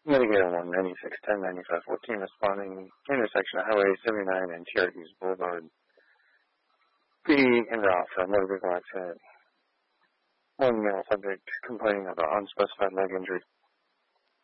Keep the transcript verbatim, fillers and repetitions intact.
Mitigator one ninety-six ten ninety-five fourteen responding intersection of Highway seventy-nine and Syracuse Boulevard. B en route for a motor vehicle accident. One male subject complaining of an unspecified leg injury.